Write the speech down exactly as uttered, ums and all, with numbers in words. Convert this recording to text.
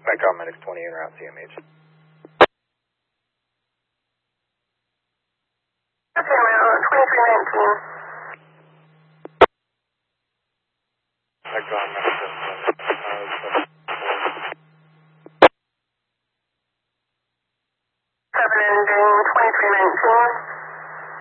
Micron Medics twenty en route C M H. twenty-three nineteen. Micron Medics